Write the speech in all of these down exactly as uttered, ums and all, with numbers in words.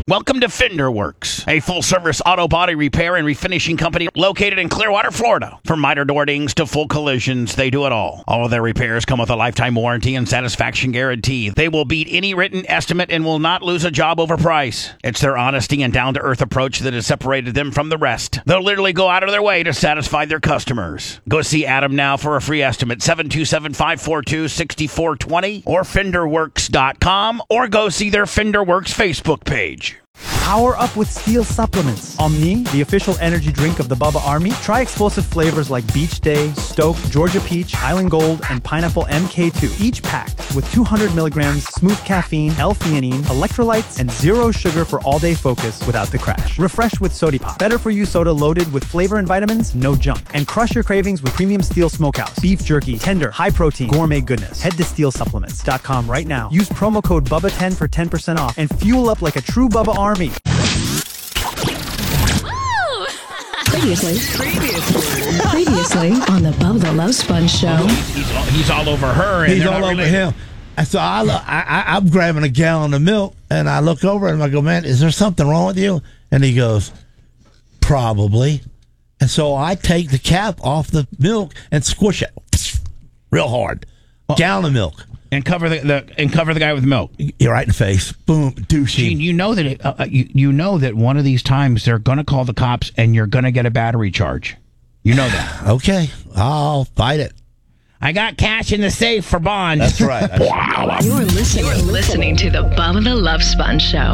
Welcome to Fender Works, a full-service auto body repair and refinishing company located in Clearwater, Florida. From miter door dings to full collisions, they do it all. All of their repairs come with a lifetime warranty and satisfaction guarantee. They will beat any written estimate and will not lose a job over price. It's their honesty and down-to-earth approach that has separated them from the rest. They'll literally go out of their way to satisfy their customers. Go see Adam now for a free estimate, seven two seven, five four two, six four two zero or fender works dot com, or go see their Fender Works Facebook page. Power up with Steel supplements. Omni, the official energy drink of the Bubba Army. Try explosive flavors like Beach Day, Stoke, Georgia Peach, Island Gold, and Pineapple M K two. Each packed with two hundred milligrams smooth caffeine, L-theanine, electrolytes, and zero sugar for all-day focus without the crash. Refresh with Sody Pop. Better for you soda loaded with flavor and vitamins, no junk. And crush your cravings with premium Steel Smokehouse. Beef jerky, tender, high protein, gourmet goodness. Head to steel supplements dot com right now. Use promo code Bubba ten for ten percent off and fuel up like a true Bubba Army. Previously, previously, previously on the Bubba the Love Sponge show. He's all, he's all over her. And he's all over related. him. And so I, look, I, I, I'm grabbing a gallon of milk, and I look over and I go, "Man, is there something wrong with you?" And he goes, "Probably." And so I take the cap off the milk and squish it real hard. Well, gallon of milk. And cover the, the and cover the guy with milk. You're right in the face. Boom, douchey. Gene, you know that it, uh, you you know that one of these times they're going to call the cops and you're going to get a battery charge. You know that. Okay, I'll fight it. I got cash in the safe for bond. That's right. Wow. You're listening, You're listening to the Bubba the Love Sponge show.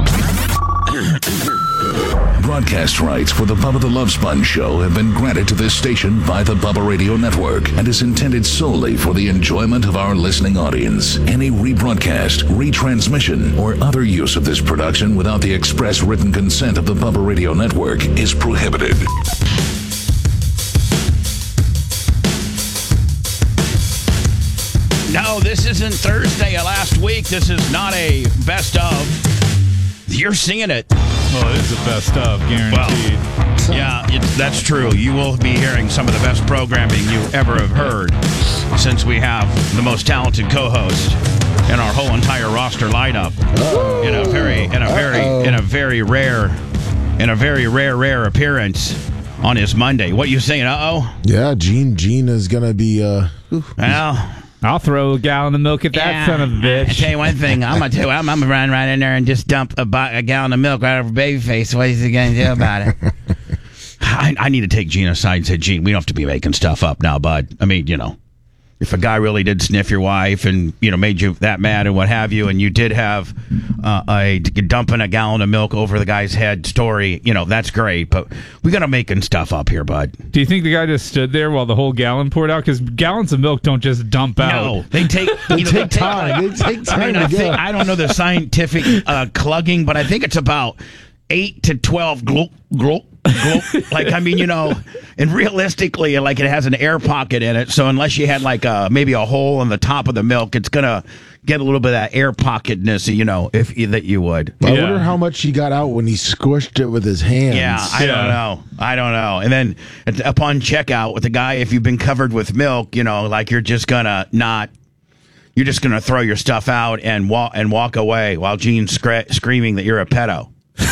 Broadcast rights for the Bubba the Love Sponge show have been granted to this station by the Bubba Radio Network and is intended solely for the enjoyment of our listening audience. Any rebroadcast, retransmission, or other use of this production without the express written consent of the Bubba Radio Network is prohibited. No, this isn't Thursday of last week. This is not a best of. You're seeing it. Well, it is the best of, guaranteed. Well, yeah, it, that's true. You will be hearing some of the best programming you ever have heard, since we have the most talented co-host in our whole entire roster lineup. Uh-oh. In a very, in a very, Uh-oh. in a very rare, in a very rare, rare appearance on his Monday. What you saying? Uh oh. Yeah, Gene. Gene is gonna be. Uh, well. I'll throw a gallon of milk at that yeah, son of a bitch. I tell you one thing. I'm gonna tell you. I'm, I'm gonna run right in there and just dump a, a gallon of milk right over Babyface. What is he gonna do about it? I, I need to take Gene aside and say, Gene, we don't have to be making stuff up now, bud. I mean, you know, if a guy really did sniff your wife and, you know, made you that mad and what have you, and you did have uh, a dumping a gallon of milk over the guy's head story, you know, that's great. But we got to making stuff up here, bud. Do you think the guy just stood there while the whole gallon poured out? Because gallons of milk don't just dump out. No, they take, they you know, take they time. Take, they take time. I mean, I, think, I don't know the scientific uh, clugging, but I think it's about eight to twelve glop, glop, glop. Like, I mean, you know, and realistically, like, it has an air pocket in it. So unless you had like a, maybe a hole in the top of the milk, it's going to get a little bit of that air pocketness, you know, if you, that you would. I yeah. wonder how much he got out when he squished it with his hands. Yeah, I yeah. don't know. I don't know. And then upon checkout with the guy, if you've been covered with milk, you know, like you're just going to not, you're just going to throw your stuff out and walk and walk away while Gene's scra- screaming that you're a pedo.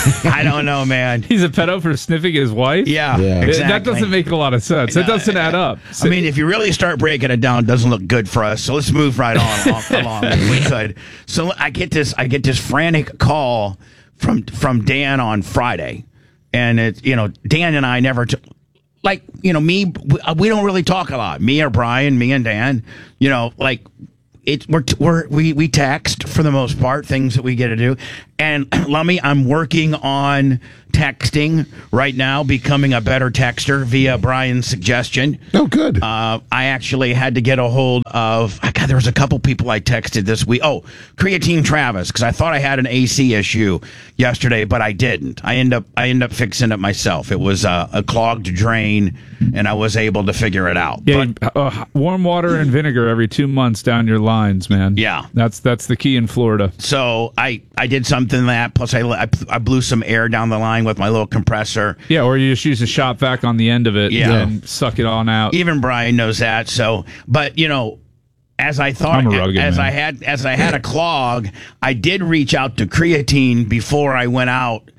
I don't know, man. He's a pedo for sniffing his wife? Yeah, Yeah. exactly. That doesn't make a lot of sense. That doesn't add up. I mean, if you really start breaking it down, it doesn't look good for us. So let's move right on along, along if we could. So I get this, I get this frantic call from from Dan on Friday, and it's, you know, Dan and I never t- like, you know, me. We don't really talk a lot. Me or Brian, me and Dan. You know, like. It, we're, we're, we, we text for the most part, things that we get to do. And Lummy, I'm working on texting right now, becoming a better texter via Brian's suggestion. Oh, good. Uh, I actually had to get a hold of, God, there was a couple people I texted this week. Oh, Creatine Travis, because I thought I had an A C issue yesterday, but I didn't. I end up, I end up fixing it myself. It was a, a clogged drain, and I was able to figure it out. Yeah, but, uh, warm water and vinegar every two months down your lines, man. Yeah. That's that's the key in Florida. So I, I did something that, plus I, I, I blew some air down the line with my little compressor. Yeah, or you just use a shop vac on the end of it Yeah. and suck it on out. Even Brian knows that. So, but you know, as I thought, I'm a rugged as man. I had, as I had a clog, I did reach out to creatine before I went out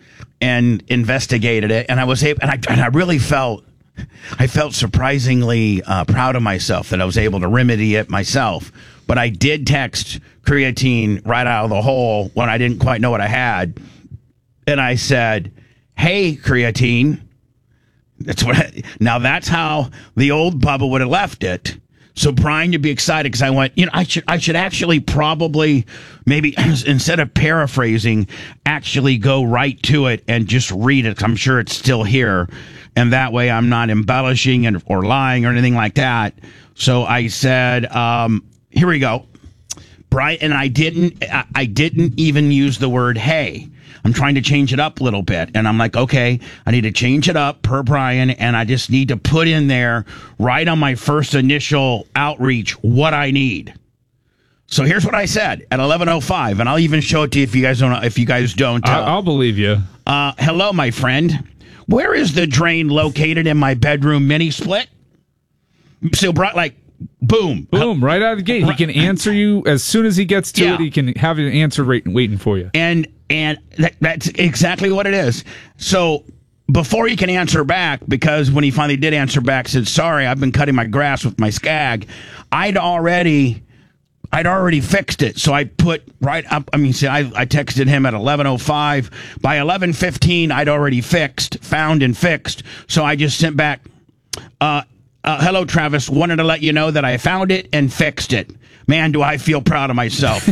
and investigated it, and I was able, and I, and I really felt, I felt surprisingly uh, proud of myself that I was able to remedy it myself. But I did text creatine right out of the hole when I didn't quite know what I had, and I said, "Hey, creatine." That's what. I, now that's how the old Bubba would have left it. So Brian, you'd be excited because I went, you know, I should I should actually probably maybe instead of paraphrasing, actually go right to it and just read it. I'm sure it's still here, and that way I'm not embellishing and or lying or anything like that. So I said, um, here we go, Brian, and I didn't I, I didn't even use the word hey. I'm trying to change it up a little bit. And I'm like, okay, I need to change it up per Brian. And I just need to put in there right on my first initial outreach what I need. So here's what I said at eleven oh five. And I'll even show it to you if you guys don't, if you guys don't. I, I'll believe you. Uh, hello, my friend. Where is the drain located in my bedroom mini split? So Brian, like, boom. Boom, right out of the gate. He can answer you as soon as he gets to Yeah. it. He can have an answer wait, waiting for you. And and that, that's exactly what it is. So before he can answer back, because when he finally did answer back, said, sorry, I've been cutting my grass with my Skag, I'd already I'd already fixed it. So I put right up, I mean, see, I, I texted him at eleven oh five. By eleven fifteen, I'd already fixed, found and fixed. So I just sent back, uh, Uh, hello, Travis. Wanted to let you know that I found it and fixed it. Man, do I feel proud of myself.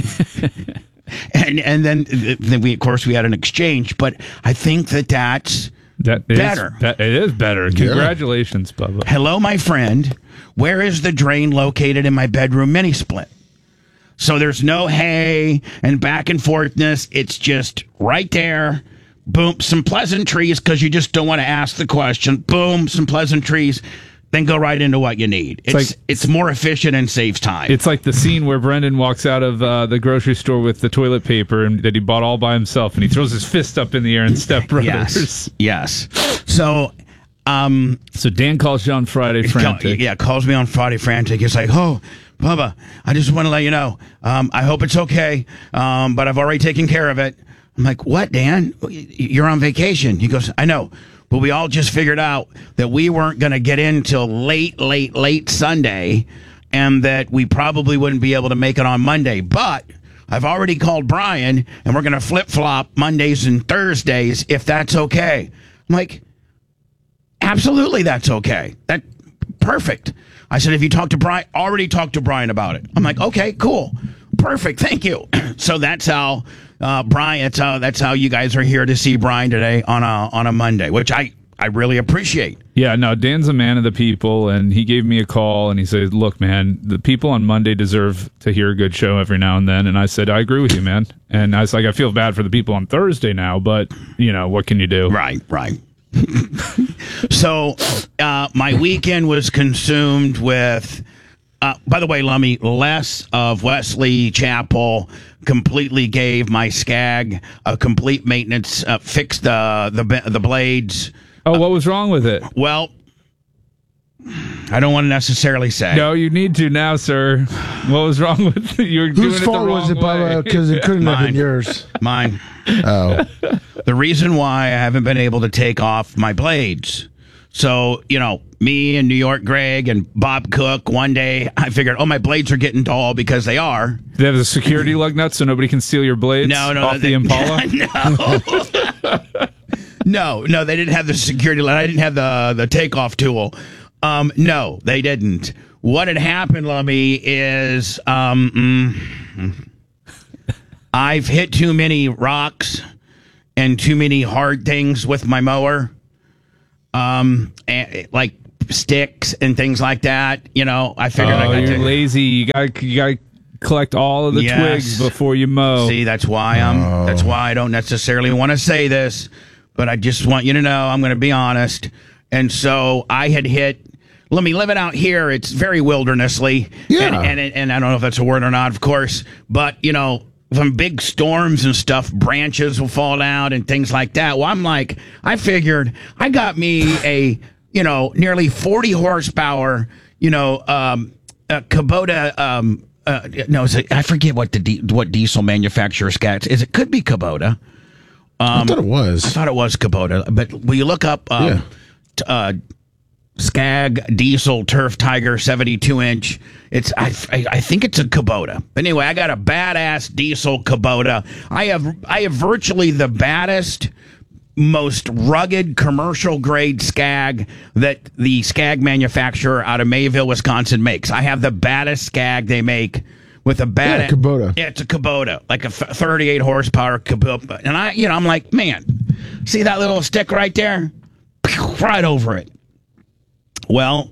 and and then, then we, of course, we had an exchange. But I think that that's That is, better. That, it is better. Congratulations, Bubba. Hello, my friend. Where is the drain located in my bedroom mini split? So there's no hey and back and forthness. It's just right there. Boom, some pleasantries because you just don't want to ask the question. Boom, some pleasantries. Then go right into what you need. It's It's like- it's more efficient and saves time. It's like the scene where Brendan walks out of uh, the grocery store with the toilet paper and that he bought all by himself, and he throws his fist up in the air in Step Brothers. yes, yes. So, um, So Dan calls you on Friday frantic. yeah, calls me on Friday frantic. He's like, "Oh, Bubba, I just want to let you know. Um, I hope it's okay, um, but I've already taken care of it." I'm like, "What, Dan? You're on vacation?" He goes, "I know. But we all just figured out that we weren't going to get in till late, late, late Sunday, and that we probably wouldn't be able to make it on Monday. But I've already called Brian, and we're going to flip-flop Mondays and Thursdays if that's okay." I'm like, absolutely that's okay. That perfect. I said, "Have you talked to Brian?" Already talked to Brian about it. I'm like, okay, cool. Perfect. Thank you. So that's how... Uh, Brian, that's how that's how you guys are here to see Brian today on a on a Monday, which I, I really appreciate. Yeah, no, Dan's a man of the people, and he gave me a call, and he said, look, man, the people on Monday deserve to hear a good show every now and then. And I said, I agree with you, man. And I was like, I feel bad for the people on Thursday now, but, you know, what can you do? Right, right. So uh, my weekend was consumed with... Uh, by the way, Lummy, Les of Wesley Chapel completely gave my Skag a complete maintenance, uh, fixed the, the the blades. Oh, what was wrong with it? Well, I don't want to necessarily say. No, you need to now, sir. What was wrong with it? You were doing Whose it the fault was wrong it, Bubba? way. Because it couldn't have Mine. been yours. Mine. Oh. The reason why I haven't been able to take off my blades. So, you know, me and New York Greg and Bob Cook, one day I figured, oh, my blades are getting dull because they are. They have a security lug nut so nobody can steal your blades No, no. off they- the Impala? No. no, no, they didn't have the security line. I didn't have the, the takeoff tool. Um, no, they didn't. What had happened, Lummy, is um, mm, I've hit too many rocks and too many hard things with my mower. Um, and, like sticks and things like that. You know, I figured Oh, I got you're to lazy. You got you got to collect all of the Yes. twigs before you mow. see. That's why I'm. That's why I don't necessarily want to say this, but I just want you to know I'm going to be honest. And so I had hit. Let me live it out here. It's very wildernessly. Yeah. And, and and I don't know if that's a word or not, of course, but you know. From big storms and stuff, branches will fall out and things like that. Well, I'm like, I figured I got me a, you know, nearly forty horsepower, you know, um, uh, Kubota. Um, uh, no, is it, I forget what the di- what diesel manufacturer's got. Is it could be Kubota. I thought it was. I thought it was Kubota, but will you look up um, Yeah. t- uh, Skag Diesel Turf Tiger seventy-two inch? It's I, I I think it's a Kubota. But anyway, I got a badass diesel Kubota. I have I have virtually the baddest, most rugged commercial grade Skag that the Skag manufacturer out of Mayville, Wisconsin makes. I have the baddest Skag they make with a bad Yeah, Kubota. Yeah, it's a Kubota, like a thirty-eight horsepower Kubota. And I, you know, I'm like, man, see that little stick right there? Right over it. Well,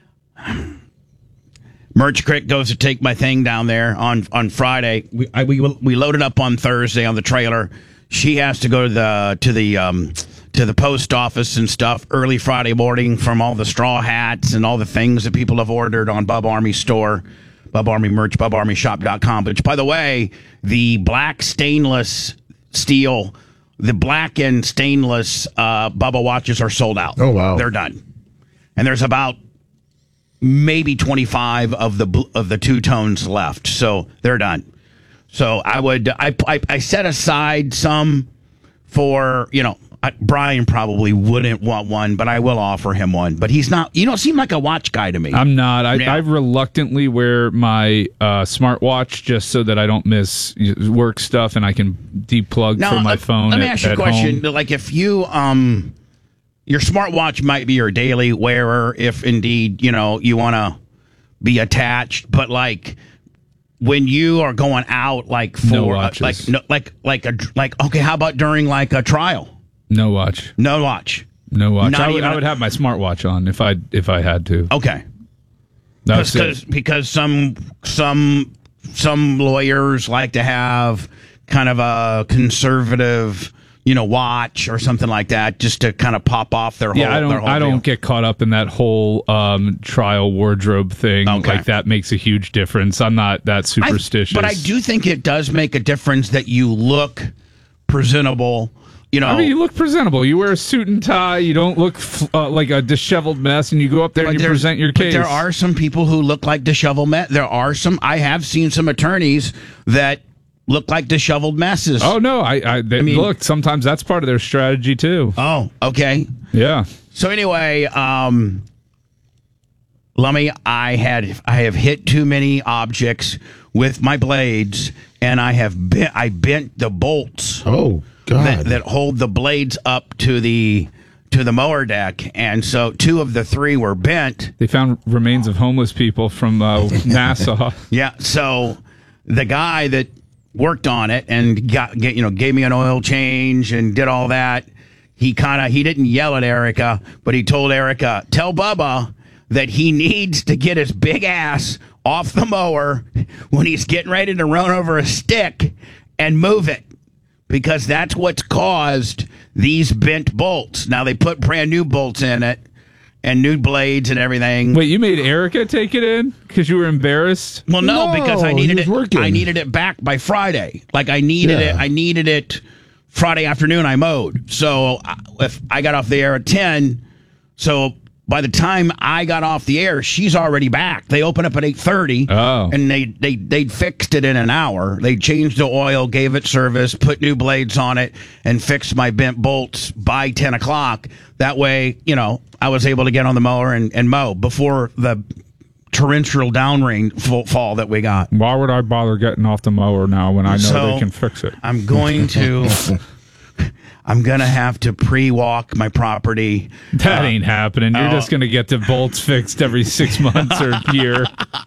Merch Crick goes to take my thing down there on on Friday. We I, we we loaded up on Thursday on the trailer. She has to go to the to the um, to the post office and stuff early Friday morning from all the straw hats and all the things that people have ordered on Bub Army store, Bub Army merch, bub army shop dot com. Which, by the way, the black stainless steel, the black and stainless uh, Bubba watches are sold out. Oh, wow. They're done. And there's about maybe twenty-five of the bl- of the two tones left, so they're done. So I would I I, I set aside some for you know I, Brian probably wouldn't want one, but I will offer him one. But he's not. You don't seem like a watch guy to me. I'm not. I, Yeah. I reluctantly wear my uh, smartwatch just so that I don't miss work stuff and I can deplug Now, from my uh, phone. Let me at, ask you a at question. home. Like if you um. Your smartwatch might be your daily wearer if indeed, you know, you want to be attached. But like when you are going out, like for No uh, watches. like no, like like a like okay, how about during like a trial? No watch. No watch. No watch. Not I would, even I a- would have my smartwatch on if I if I had to. Okay. That's Because it. because some some some lawyers like to have kind of a conservative, you know, watch or something like that, just to kind of pop off their whole. Yeah, I their don't. whole I don't deal. get caught up in that whole um, trial wardrobe thing. Okay. Like that makes a huge difference. I'm not that I- superstitious. but I do think it does make a difference that you look presentable. You know, I mean, you look presentable. You wear a suit and tie. You don't look f- uh, like a disheveled mess, and you go up there but and you there- present your but case. there are some people who look like disheveled mess. There are some. I have seen some attorneys that look like disheveled messes. Oh no! I, I, they, I mean- look. Sometimes that's part of their strategy too. Oh, okay. Yeah. So anyway, um, Lummy, I had I have hit too many objects with my blades, and I have bent I bent the bolts Oh, God. that, that hold the blades up to the to the mower deck, and so two of the three were bent. They found remains of homeless people from uh, Nassau. Yeah, so the guy that worked on it and got get, you know gave me an oil change and did all that. He kind of he didn't yell at Erica, but he told Erica, "Tell Bubba that he needs to get his big ass off the mower when he's getting ready to run over a stick and move it, because that's what's caused these bent bolts." Now they put brand new bolts in it and new blades and everything. Wait, you made Erica take it in because you were embarrassed? Well, no, No, because I he needed was it. working. I needed it back by Friday. Like I needed Yeah. it. I needed it Friday afternoon. I mowed. So uh, if I got off the air at ten, so by the time I got off the air, she's already back. They open up at eight thirty. Oh. and they they they fixed it in an hour. They changed the oil, gave it service, put new blades on it, and fixed my bent bolts by ten o'clock. That way, you know, I was able to get on the mower and, and mow before the torrential downrain full fall that we got. Why would I bother getting off the mower now when I know So, they can fix it? I'm going to. I'm gonna have to pre-walk my property. That ain't happening. You're oh. just going to get the bolts fixed every six months or a year.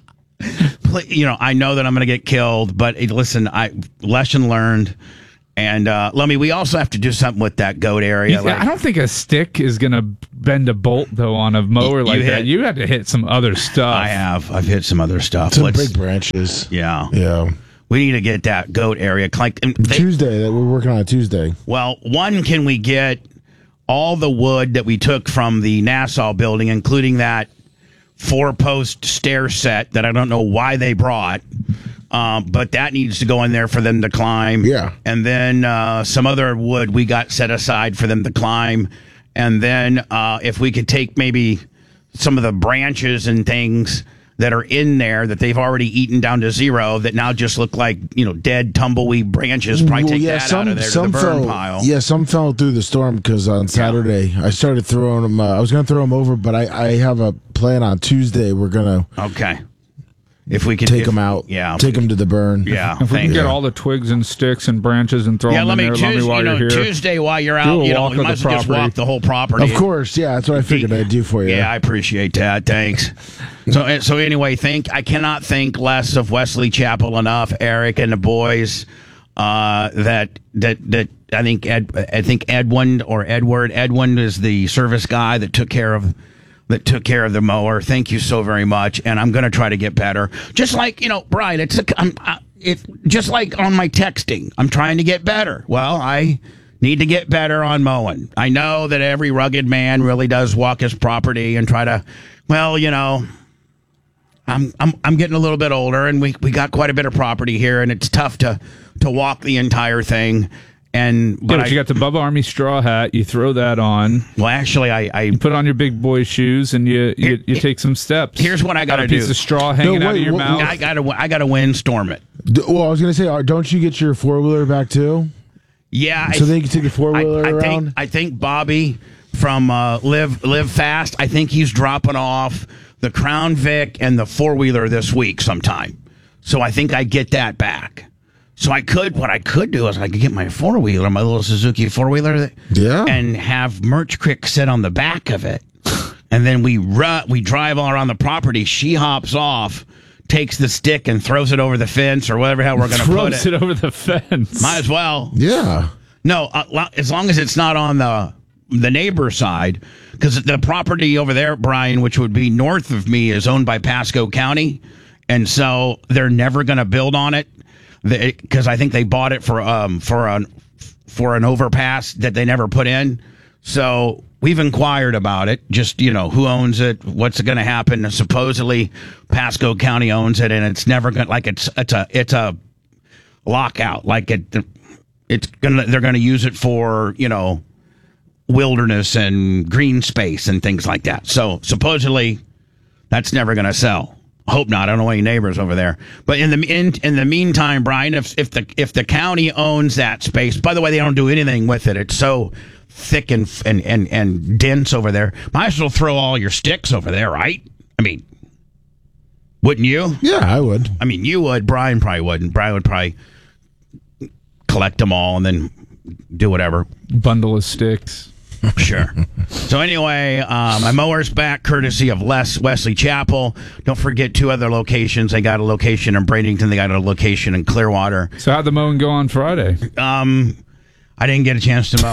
Pl- You know, I know that I'm gonna get killed, but eh, listen, I lesson learned. And uh, Lummy, we also have to do something with that goat area. You- like- I don't think a stick is going to bend a bolt, though, on a mower You like hit- that. You had to hit some other stuff. I have. I've hit some other stuff. Some Let's- big branches. yeah. Yeah. We need to get that goat area. Like, and they- Tuesday. That we're working on a Tuesday. well, one, can we get all the wood that we took from the Nassau building, including that four-post stair set that I don't know why they brought, um, but that needs to go in there for them to climb. Yeah. And then uh, some other wood we got set aside for them to climb. And then uh, if we could take maybe some of the branches and things that are in there that they've already eaten down to zero that now just look like, you know, dead tumbleweed branches. Probably Well, take yeah, that some, out of there to some the burn fell, pile. Yeah, some fell through the storm because on Saturday I started throwing them. Uh, I was going to throw them over, but I, I have a plan on Tuesday. We're going to Okay. If we can take if- them out. Yeah. Take them to the burn. Yeah. If we can thank get you. all the twigs and sticks and branches and throw Yeah, them let in me, there, Tuesday, let me while you know, you're here. Tuesday while you're Do out, a you know, walk you of might the as well just property. walk the whole property. Of course, yeah, that's what I figured I'd do for you. Yeah, I appreciate that. Thanks. So, so anyway, think I cannot think less of Wesley Chapel enough, Eric and the boys. Uh, that that that I think Ed, I think Edwin or Edward Edwin is the service guy that took care of that took care of the mower. Thank you so very much, and I'm going to try to get better. Just like you know, Brian, it's a, I'm, I, it just like on my texting. I'm trying to get better. Well, I need to get better on mowing. I know that every rugged man really does walk his property and try to, well, you know, I'm I'm I'm getting a little bit older, and we, we got quite a bit of property here, and it's tough to to walk the entire thing. And Yeah, but but I, you got the Bubba Army straw hat. You throw that on. well, actually, I, I Put on your big boy shoes, and you you, you take some steps. here's what I got gotta a piece do. of straw hanging No, out of wait, your what- mouth. I gotta I gotta windstorm it. D- Well, I was going to say, uh, don't you get your four wheeler back too? Yeah, So I, then you can take the four I, wheeler I around. think I think Bobby from uh, Live Live Fast. I think he's dropping off the Crown Vic and the four wheeler this week sometime. So I think I get that back. So I could what I could do is I could get my four wheeler, my little Suzuki four wheeler, Yeah. and have Merch Crick sit on the back of it, and then we ru- we drive all around the property. She hops off, takes the stick and throws it over the fence or whatever hell we're going to put Throws it. it over the fence. Might as well. Yeah. No, uh, lo- as long as it's not on the the neighbor side, because the property over there, Brian, which would be north of me, is owned by Pasco County, and so they're never going to build on it because I think they bought it for um for an for an overpass that they never put in. So we've inquired about it. Just you know, who owns it? What's going to happen? And supposedly Pasco County owns it, and it's never going like it's it's a it's a lockout. Like it, it's gonna they're going to use it for you know wilderness and green space and things like that. So supposedly that's never going to sell. Hope not. I don't know any neighbors over there. But in the in, in the meantime, Brian, if if the if the county owns that space, by the way, they don't do anything with it. It's so thick and and and, and dense over there. Might as well throw all your sticks over there, right? I mean, wouldn't you? Yeah, I would. I mean, you would. Brian probably wouldn't. Brian would probably collect them all and then do whatever. Bundle of sticks. Sure. So anyway, um, my mower's back courtesy of Les Wesley Chapel. Don't forget two other locations. They got a location in Bradenton. They got a location in Clearwater. So how'd the mowing go on Friday? Um, I didn't get a chance to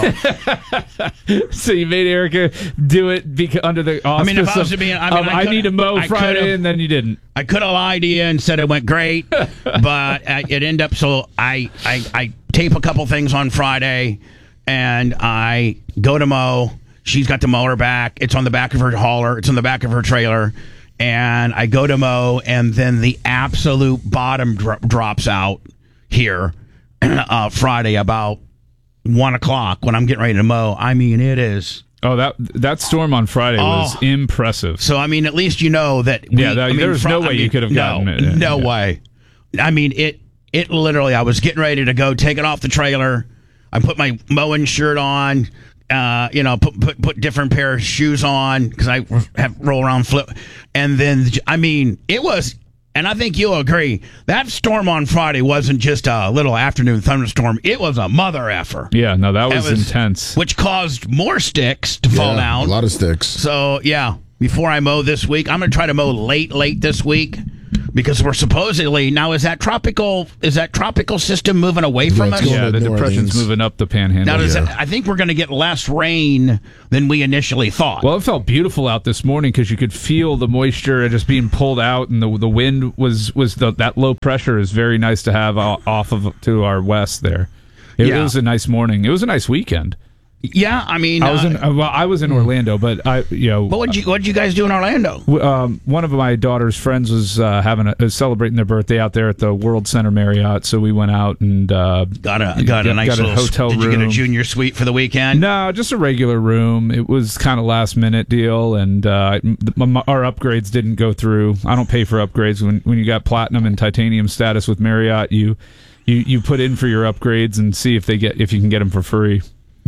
mow. So you made Erica do it beca- under the auspice I mean, if I was of, to be, I mean, of, I I, could- need to mow I Friday, could've- and then you didn't. I could have lied to you and said it went great, but uh, it ended up so I, I I tape a couple things on Friday, and I go to mow. She's got the mower back. It's on the back of her hauler. It's on the back of her trailer. And I go to mow, and then the absolute bottom dro- drops out here uh, Friday about one o'clock when I'm getting ready to mow. I mean, it is. Oh, that that storm on Friday was Oh. impressive. So, I mean, at least you know that. We, Yeah, that- I mean, there was fr- no I way you mean, could have no, gotten it. No Yeah. way. I mean, it. It literally. I was getting ready to go, take it off the trailer. I put my mowing shirt on. Uh, you know, put put put different pair of shoes on because I have roll around flip, and then I mean, it was. And I think you'll agree that storm on Friday wasn't just a little afternoon thunderstorm. It was a mother effer. Yeah, no, that was, That was- intense. Which caused more sticks to fall Yeah, down. A lot of sticks. So, yeah, before I mow this week, I'm going to try to mow late, late this week because we're supposedly now. Is that tropical? Is that tropical system moving away from it's us? going Yeah, to the New depression's Orleans. moving up the panhandle. Now, does Yeah. that, I think we're going to get less rain than we initially thought. Well, it felt beautiful out this morning because you could feel the moisture just being pulled out, and the the wind was was the, that low pressure is very nice to have o- off of to our west there. It, Yeah. it was a nice morning. It was a nice weekend. Yeah, I mean, I was in. uh, Well, I was in Orlando, but I, you know, what did you what did you guys do in Orlando? w- um, one of my daughter's friends was uh, having a, uh, celebrating their birthday out there at the World Center Marriott, so we went out and uh, Got a got a nice got a little hotel Did room. you get a junior suite for the weekend? No, just a regular room. It was kind of last minute deal, and uh, m- m- our upgrades didn't go through. I don't pay for upgrades when when you got platinum and titanium status with Marriott. You you you put in for your upgrades and see if they get if you can get them for free.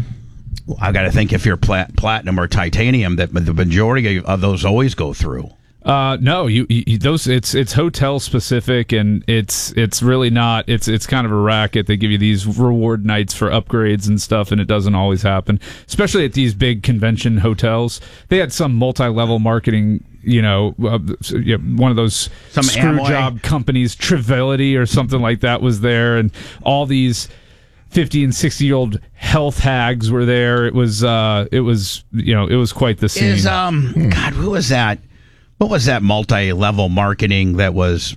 I got to think if you're plat- platinum or titanium, that the majority of those always go through. Uh, no, you, you those it's it's hotel specific, and it's it's really not. It's it's kind of a racket. They give you these reward nights for upgrades and stuff, and it doesn't always happen. Especially at these big convention hotels, they had some multi-level marketing. You know, uh, you know, one of those Some screw Amway. job companies, Trivility or something like that, was there, and all these fifty and sixty year old health hags were there. It was uh, it was you know it was quite the scene. Is um God, who was that? What was that multi-level marketing that was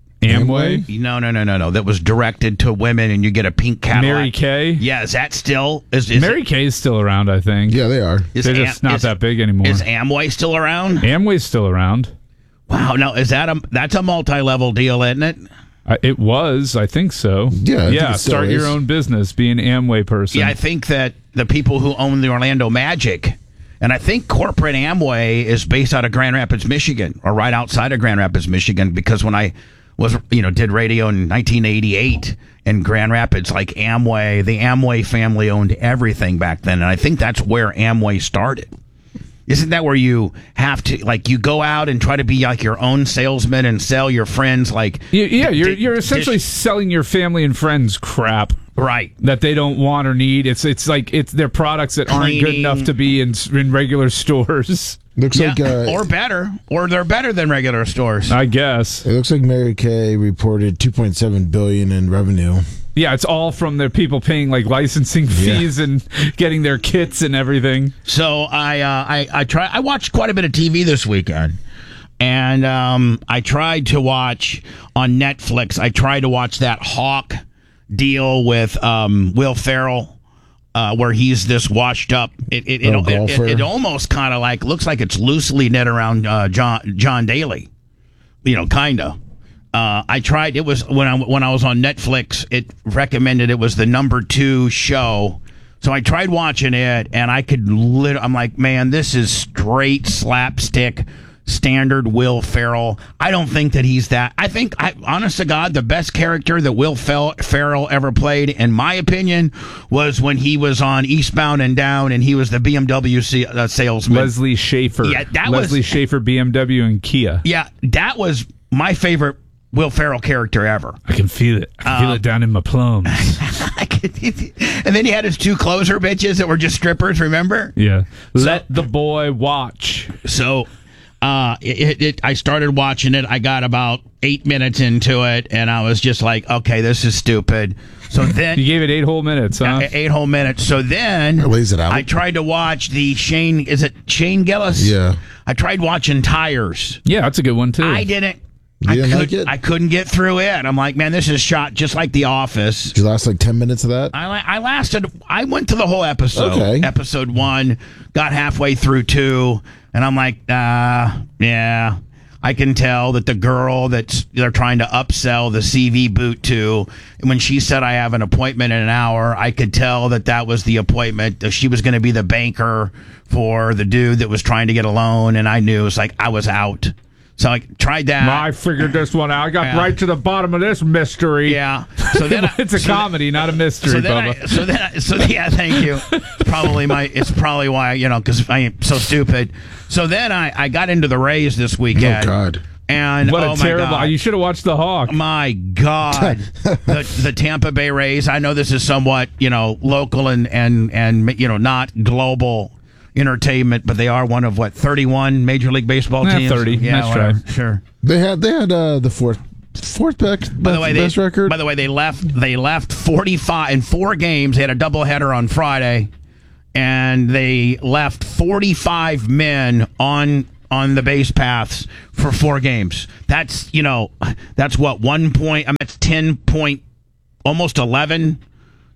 Amway? No, no, no, no, no. That was directed to women, and you get a pink Cadillac. Mary Kay? Yeah, is that still? Is, is Mary Kay is still around, I think. Yeah, they are. Is They're Am- just not is- that big anymore. Is Amway still around? Amway's still around. Wow, no, is that a that's a multi-level deal, isn't it? I, it was, I think so. Yeah, I think yeah. it still Start is. your own business, be an Amway person. Yeah, I think that the people who own the Orlando Magic, and I think corporate Amway is based out of Grand Rapids, Michigan, or right outside of Grand Rapids, Michigan. Because when I was, you know, did radio in nineteen eighty-eight in Grand Rapids, like Amway, the Amway family owned everything back then, and I think that's where Amway started. Isn't that where you have to, like, you go out and try to be like your own salesman and sell your friends, like, You- yeah, you're di- you're essentially dish- selling your family and friends crap right. that they don't want or need. It's it's like it's their products that aren't good Cleaning. enough to be in in regular stores. Looks Yeah, like uh, or better, or they're better than regular stores. I guess. it looks like Mary Kay reported two point seven billion in revenue. Yeah, it's all from their people paying like licensing fees and getting their kits and everything. So I, uh, I, I try. I watched quite a bit of T V this weekend, and um, I tried to watch on Netflix. I tried to watch that Hawk deal with um, Will Ferrell, uh, where he's this washed up. It it, it, Oh, it, it, golfer. it almost kind of like looks like it's loosely knit around uh, John John Daly. You know, kind of. Uh, I tried. It was when I when I was on Netflix. It recommended it was the number two show, so I tried watching it, and I could. Lit- I'm like, man, this is straight slapstick, standard Will Ferrell. I don't think that he's that. I think, I, honest to God, the best character that Will Fel- Ferrell ever played, in my opinion, was when he was on Eastbound and Down, and he was the B M W C- uh, salesman. Leslie Schaefer. Yeah, that was- Leslie Schaefer, B M W and Kia. Yeah, that was my favorite Will Ferrell character ever. I can feel it. I can feel it down in my plums. And then he had his two closer bitches that were just strippers, remember? Yeah. Let the boy watch. So uh, it, it, I started watching it. I got about eight minutes into it, and I was just like, okay, this is stupid. So then... You gave it eight whole minutes, huh? Uh, eight whole minutes. So then Or lays it out. I tried to watch the Shane... Is it Shane Gillis? Yeah. I tried watching Tires. Yeah, that's a good one, too. I didn't... You I, didn't could, like it? I couldn't get through it. I'm like, man, this is shot just like The Office. Did you last like ten minutes of that? I, la- I lasted. I went to the whole episode. Okay. Episode one, got halfway through two, and I'm like, uh, yeah. I can tell that the girl that they're trying to upsell the C V boot to, when she said I have an appointment in an hour, I could tell that that was the appointment. That she was going to be the banker for the dude that was trying to get a loan, and I knew it was like I was out. So I tried that. I figured this one out. I got Yeah. right to the bottom of this mystery. Yeah. So then I, It's a so then- comedy, not a mystery, So then, Bubba. I, so then, I, so yeah, thank you. It's probably my. It's probably why you know because I am so stupid. So then I, I got into the Rays this weekend. Oh, God. And what a oh my terrible! God. You should have watched the Hawk. My God, the the Tampa Bay Rays. I know this is somewhat you know local and and and you know not global entertainment, but they are one of what thirty-one Major League Baseball Yeah, teams. thirty. Yeah, Nice whatever. try. Sure. They had they had uh, the fourth fourth best, By the way, best they, record. By the way, they left. They left forty-five in four games. They had a doubleheader on Friday, and they left forty-five men on on the base paths for four games. That's you know, that's what one point. I mean, that's ten point, almost eleven.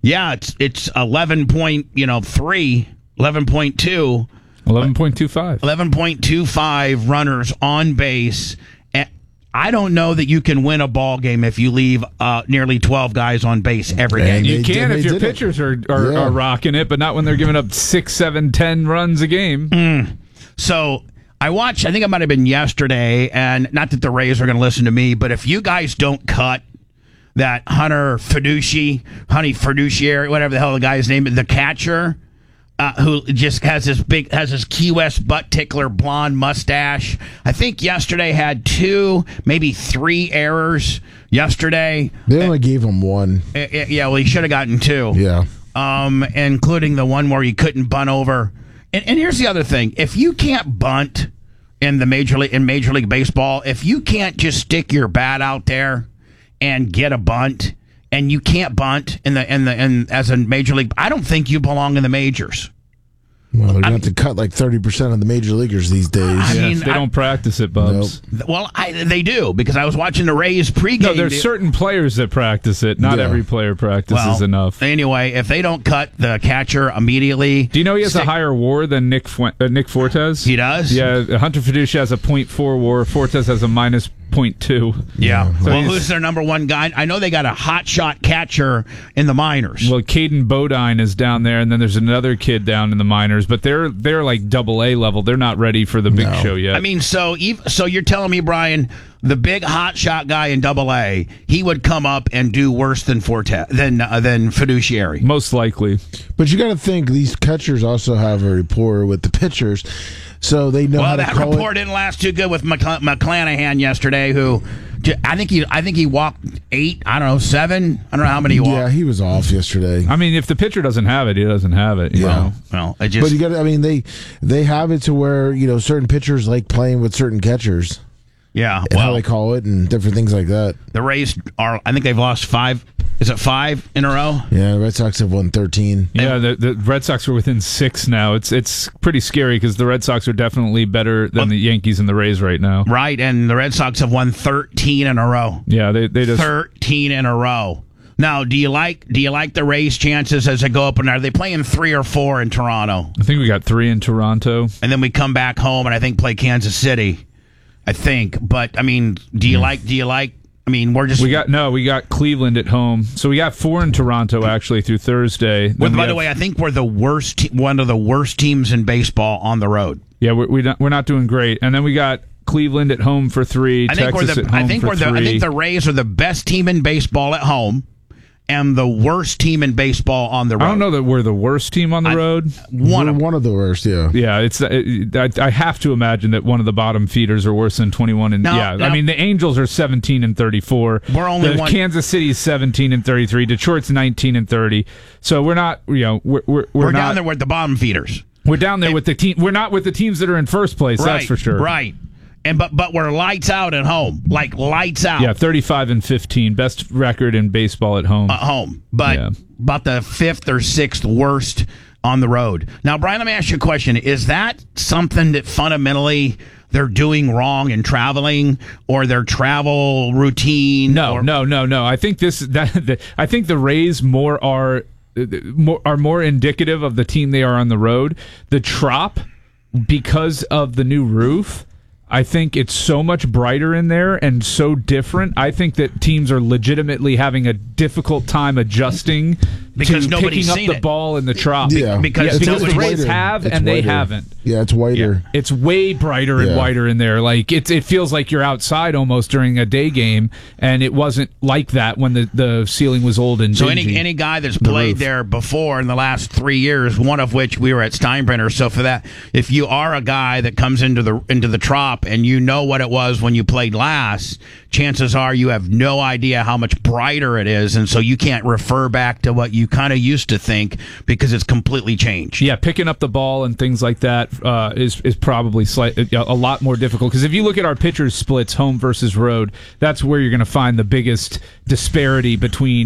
Yeah, it's it's eleven point you know three, eleven point two, eleven point two five, eleven point two five runners on base. And I don't know that you can win a ball game if you leave uh, nearly twelve guys on base every game. And You They can did- if they your did it. pitchers are are, Yeah. are rocking it, but not when they're giving up six, seven, ten runs a game. Mm. So I watched, I think it might have been yesterday, and not that the Rays are going to listen to me, but if you guys don't cut that Hunter Fiduci, Honey Fiduciary, whatever the hell the guy's name is, the catcher, uh, who just has this big, has this Key West butt tickler blonde mustache. I think yesterday had two, maybe three errors yesterday. They only gave him one. Uh, uh, yeah, well, he should have gotten two. Yeah. Um, including the one where he couldn't bunt over. And, and here's the other thing: if you can't bunt in the major league in Major League Baseball, if you can't just stick your bat out there and get a bunt, and you can't bunt in the in the in as a major league, I don't think you belong in the majors. Well, they're going to have to cut like thirty percent of the major leaguers these days. I Yeah, mean, they I- don't practice it, Bubs. Well, I, they do, because I was watching the Rays pregame. No, there's certain players that practice it. Not Yeah. every player practices well, enough. Anyway, if they don't cut the catcher immediately, Do you know he has stick- a higher WAR than Nick Fu- uh, Nick Fortes? He does? Yeah, Hunter Fiducia has a point four WAR. Fortes has a minus point two. Yeah. So Well, he's- who's their number one guy? I know they got a hot shot catcher in the minors. Well, Caden Bodine is down there, and then there's another kid down in the minors, but they're they're like double A level. They're not ready for the big No. show yet. I mean, so ev- so you're telling me, Brian, the big hot shot guy in Double A, he would come up and do worse than Forte than uh, than Fiduciary. most likely. But you got to think these catchers also have a rapport with the pitchers, so they know how Well, to that call rapport it. didn't last too good with McCl- McClanahan yesterday, who j- I think he I think he walked eight. I don't know seven. I don't know how many he walked. Yeah, he was off yesterday. I mean, if the pitcher doesn't have it, he doesn't have it. You Yeah. know? Well, I just But you got to, I mean, they they have it to where, you know, certain pitchers like playing with certain catchers yeah. and how Well, they call it and different things like that. the Rays are. I think they've lost five. Is it five in a row? Yeah, the Red Sox have won thirteen. Yeah, the, the Red Sox are within six now. It's it's pretty scary because the Red Sox are definitely better than the Yankees and the Rays right now. Right, and the Red Sox have won thirteen in a row. Yeah, they they just thirteen in a row. Now, do you like do you like the Rays' chances as they go up? And are they playing three or four in Toronto? I think we got three in Toronto. And then we come back home and I think play Kansas City. I think, but I mean, do you like? Do you like? I mean, we're just We got no, we got Cleveland at home, so we got four in Toronto actually through Thursday. Then Well, we by the have- way, I think we're the worst, te- one of the worst teams in baseball on the road. yeah, we're we not, we're not doing great. And then we got Cleveland at home for three. I think Texas we're the. at home I think for we're the. three. I think the Rays are the best team in baseball at home, and the worst team in baseball on the road. I don't know that we're the worst team on the I- road. One We're of one of the worst, yeah. Yeah, it's. It, I, I have to imagine that one of the bottom feeders are worse than twenty-one. And No, yeah, no. I mean the Angels are seventeen and thirty-four. We're only the one- Kansas City's seventeen and thirty-three. Detroit's nineteen and thirty. So we're not. You know, we're we're, we're, we're not, down there with the bottom feeders. We're down there with the team. We're not with the teams that are in first place. Right, That's for sure. Right. And but but we're lights out at home, like lights out. Yeah, thirty-five and fifteen, best record in baseball at home. At home, but Yeah. about the fifth or sixth worst on the road. Now, Brian, let me ask you a question: is that something that fundamentally they're doing wrong in traveling, or their travel routine? No, or, no, no, no. I think this that the, I think the Rays more are uh, more are more indicative of the team they are on the road. The Trop, because of the new roof, I think it's so much brighter in there and so different. I think that teams are legitimately having a difficult time adjusting Because to nobody's picking up seen the it. ball in the Trop. Yeah, because Yeah, it's because the nobody's- Rays whiter. have It's and they whiter. haven't. Yeah, it's whiter. It's way brighter and Yeah. whiter in there. Like it's it feels like you're outside almost during a day game, and it wasn't like that when the, the ceiling was old and So dingy. any any guy that's played roof. there before in the last three years, one of which we were at Steinbrenner. So for that, if you are a guy that comes into the into the Trop and you know what it was when you played last, chances are you have no idea how much brighter it is, and so you can't refer back to what you kind of used to think because it's completely changed. Yeah, picking up the ball and things like that uh, is is probably slight, a lot more difficult. Because if you look at our pitchers splits, home versus road, that's where you're going to find the biggest disparity between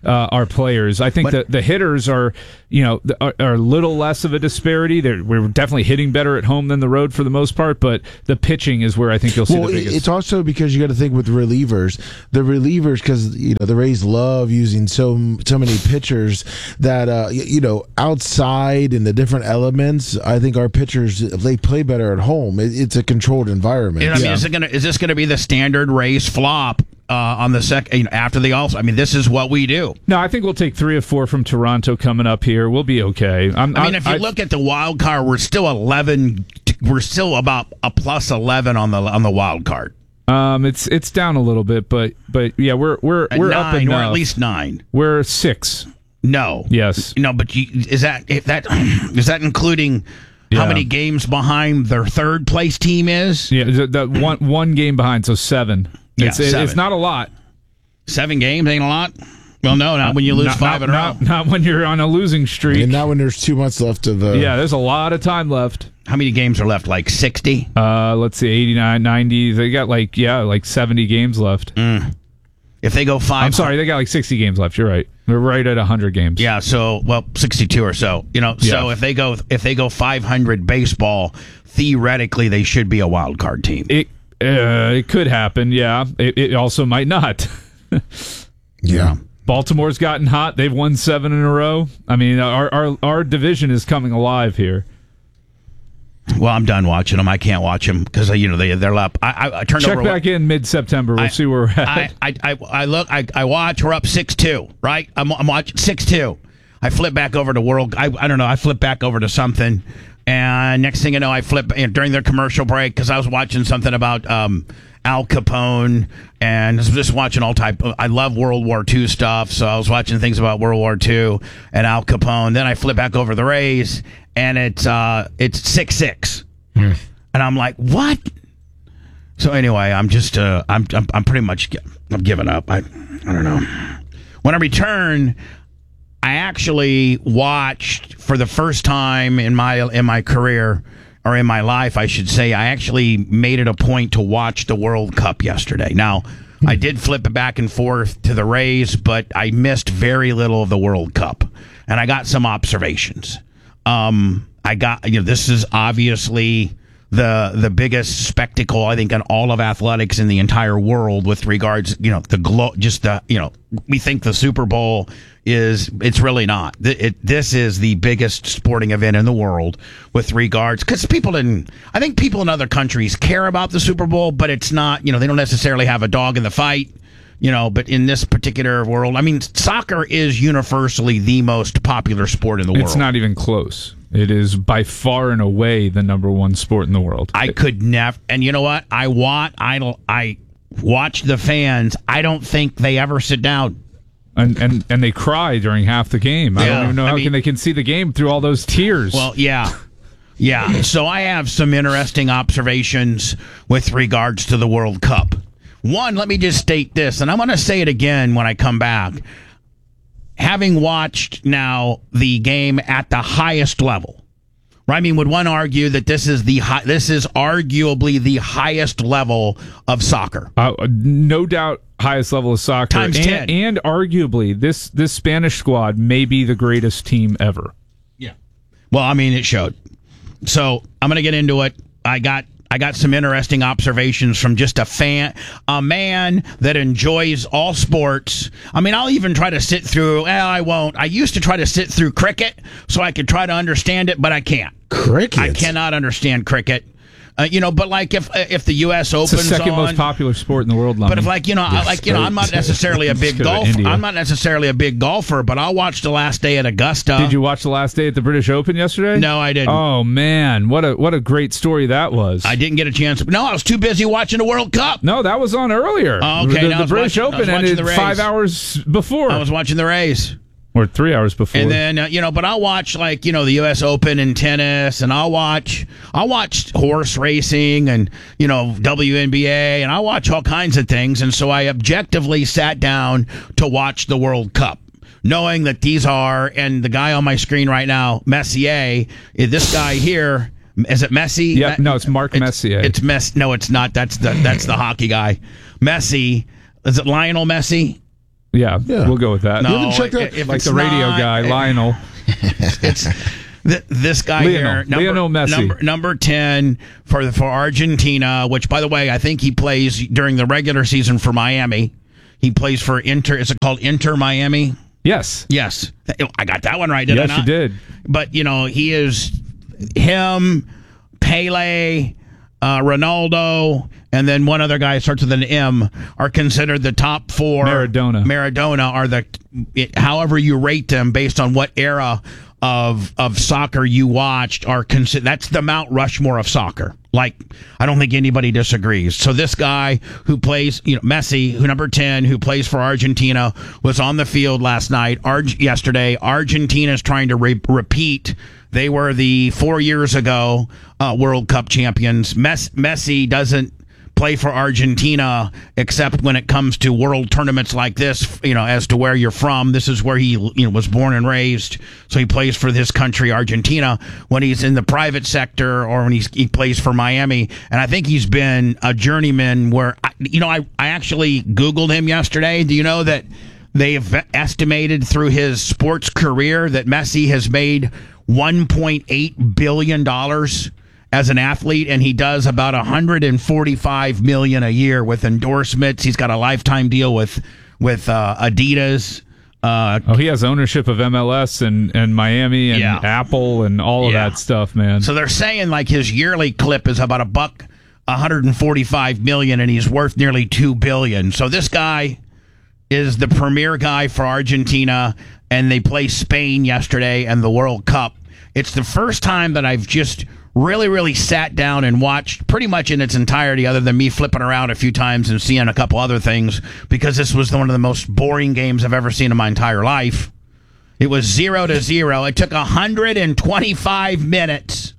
uh, our players. I think But- that the hitters are, you know, th- are, are a little less of a disparity. They're, we're definitely hitting better at home than the road for the most part, but the pitching is where I think you'll see Well, the it- biggest. it's also because you got to think with relievers, the relievers, because you know the Rays love using so so many pitchers that uh, y- you know outside in the different elements. I think our pitchers they play better at home. It, it's a controlled environment. You know, I mean, is it gonna is this gonna be the standard Rays flop uh, on the second you know, after the All? I mean, this is what we do. no, I think we'll take three or four from Toronto coming up here. We'll be okay. I'm, I mean, if you I- look at the wild card, we're still eleven. We're still about a plus eleven on the on the wild card. um, it's it's down a little bit, but but yeah, we're we're At we're nine, up or enough. at least nine. We're six. No. Yes. No, but you, is that if that is that including how Yeah. many games behind their third place team is? Yeah, the, the one one game behind, so seven. Yeah, it's, it- seven. it's not a lot. Seven games ain't a lot. Well, no, not when you lose Not- five not, in a not, row. not when you're on a losing streak. And now when there's two months left of the yeah, there's a lot of time left. How many games are left? Like sixty. Uh, let's see, eighty-nine, ninety. They got like, yeah, like seventy games left. If they go five, I'm sorry, they got like sixty games left. You're right. They're right at one hundred games. Yeah, so well, sixty-two or so. You know, so Yeah. if they go if they go five hundred baseball, theoretically they should be a wild card team. It uh, it could happen, yeah. It, it also might not. yeah. Baltimore's gotten hot. They've won seven in a row. I mean, our our, our division is coming alive here. Well, I'm done watching them. I can't watch them because you know they they're up. I, I, I turned Check over. back in mid-September. We'll I- see where we're at. I, I, I, I look. I, I watch. We're up six two. Right. I'm, I'm watching six two. I flip back over to World. I, I don't know. I flip back over to something, and next thing you know, I flip you know, during their commercial break because I was watching something about um, Al Capone and was just watching all type. I love World War Two stuff, so I was watching things about World War Two and Al Capone. Then I flip back over to the Rays, and it's uh, it's six six. And I'm like, what? So anyway, I'm just, uh, I'm, I'm, I'm pretty much, I'm giving up. I, I don't know. When I return, I actually watched for the first time in my in my career or in my life, I should say, I actually made it a point to watch the World Cup yesterday. Now, I did flip it back and forth to the Rays, but I missed very little of the World Cup, and I got some observations. Um, I got, you know, this is obviously the the biggest spectacle I think in all of athletics in the entire world with regards, you know, the glo- just the, you know, we think the Super Bowl is, it's really not. It, it, this is the biggest sporting event in the world with regards, because people didn't, I think people in other countries care about the Super Bowl, but it's not, you know, they don't necessarily have a dog in the fight. You know, but in this particular world, I mean, soccer is universally the most popular sport in the world. It's not even close. It is by far and away the number one sport in the world. I could never, and you know what? I want, I don't, I watch the fans. I don't think they ever sit down. And and, and they cry during half the game. I Yeah, don't even know I how mean- can they can see the game through all those tears. Well, yeah. Yeah. So I have some interesting observations with regards to the World Cup. One, let me just state this, and I'm going to say it again when I come back. Having watched now the game at the highest level, right? I mean, would one argue that this is the high, this is arguably the highest level of soccer? Uh, no doubt, highest level of soccer. Times and, ten. and arguably, this this Spanish squad may be the greatest team ever. Yeah. Well, I mean, it showed. So I'm going to get into it. I got I got some interesting observations from just a fan, a man that enjoys all sports. I mean, I'll even try to sit through. Well, I won't. I used to try to sit through cricket so I could try to understand it, but I can't. Cricket. I cannot understand cricket. Uh, you know, but like if if the U S It's the Open's second on, most popular sport in the world. but if like you know, I, like you know, I'm not necessarily a big Let's go to golfer. India. I'm not necessarily a big golfer, but I'll watch the last day at Augusta. Did you watch the last day at the British Open yesterday? No, I didn't. Oh man, what a what a great story that was. I didn't get a chance. No, I was too busy watching the World Cup. No, that was on earlier. Oh, okay, the, no, I the was British watching- I was Open watching ended the Rays. five hours before, I was watching the Rays. or three hours before. And then uh, you know, but I'll watch like you know the U S Open and tennis, and I'll watch I'll watch horse racing and you know W N B A, and I'll watch all kinds of things. And so I objectively sat down to watch the World Cup, knowing that these are, and the guy on my screen right now, Messier, is this guy here. Is it Messi? Yeah, Me- no, it's Mark Messier. It's Mess. No, it's not. That's the that's the hockey guy, Messi. Is it Lionel Messi? Yeah, Yeah. we'll go with that. No, You haven't checked out- if like it's the radio not- guy, Lionel. It's th- this guy Lionel. here, number, Lionel Messi. number number ten for the, for Argentina. Which, by the way, I think he plays during the regular season for Miami. He plays for Inter. Is it called Inter Miami? Yes. Yes, I got that one right. Did I Yes, not? you did. But you know, he is him, Pele, uh, Ronaldo, and then one other guy starts with an M are considered the top four. Maradona. Maradona are the, it, however you rate them based on what era of of soccer you watched are considered. That's the Mount Rushmore of soccer. Like, I don't think anybody disagrees. So this guy who plays, you know, Messi, who number ten, who plays for Argentina, was on the field last night, Arg- yesterday. Argentina's trying to re- repeat. They were the four years ago uh, World Cup champions. Mes- Messi doesn't play for Argentina except when it comes to world tournaments like this, you know, as to where you're from. This is where he, you know, was born and raised. So he plays for this country, Argentina, when he's in the private sector or when he's, he plays for Miami. And I think he's been a journeyman where, I, you know, I, I actually Googled him yesterday. Do you know that they've estimated through his sports career that Messi has made one point eight billion dollars as an athlete, and he does about one hundred forty-five million dollars a year with endorsements. He's got a lifetime deal with with uh, Adidas. Uh, Oh, he has ownership of M L S and, and Miami and Yeah. Apple and all of Yeah. that stuff, man. so they're saying like his yearly clip is about a buck, one hundred forty-five million, and he's worth nearly two billion. So this guy is the premier guy for Argentina, and they play Spain yesterday and the World Cup. It's the first time that I've just really, really sat down and watched pretty much in its entirety, other than me flipping around a few times and seeing a couple other things, because this was one of the most boring games I've ever seen in my entire life. It was zero to zero. It took one hundred twenty-five minutes.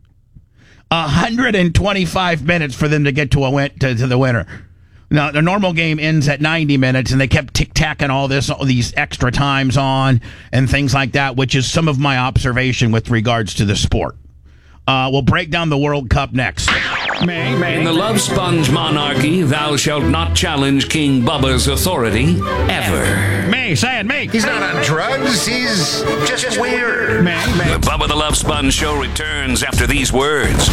one hundred twenty-five minutes for them to get to a win- to, to the winner. Now, the normal game ends at ninety minutes, and they kept tic-tacking all this, all these extra times on and things like that, which is some of my observation with regards to the sport. Uh, we'll break down the World Cup next. In the Love Sponge monarchy, thou shalt not challenge King Bubba's authority ever. Me, say it, me. He's not on drugs. He's just weird. The Bubba the Love Sponge show returns after these words.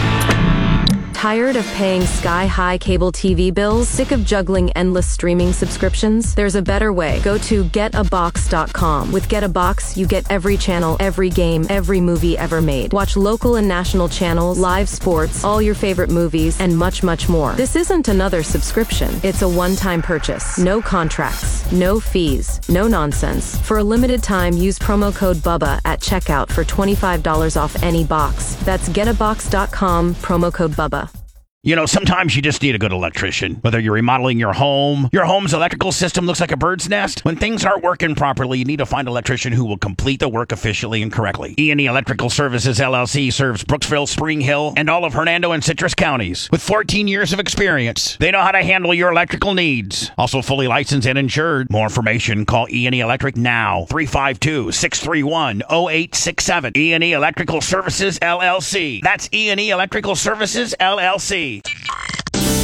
Tired of paying sky-high cable T V bills? Sick of juggling endless streaming subscriptions? There's a better way. Go to get a box dot com. With Get a Box, you get every channel, every game, every movie ever made. Watch local and national channels, live sports, all your favorite movies, and much, much more. This isn't another subscription. It's a one-time purchase. No contracts, no fees, no nonsense. For a limited time, use promo code BUBBA at checkout for twenty-five dollars off any box. That's get a box dot com, promo code BUBBA. You know, sometimes you just need a good electrician. Whether you're remodeling your home, your home's electrical system looks like a bird's nest. When things aren't working properly, you need to find an electrician who will complete the work efficiently and correctly. E and E Electrical Services, L L C serves Brooksville, Spring Hill, and all of Hernando and Citrus counties. With fourteen years of experience, they know how to handle your electrical needs. Also fully licensed and insured. More information, call E and E Electric now. three five two, six three one, zero eight six seven. E and E Electrical Services, L L C. That's E and E Electrical Services, L L C.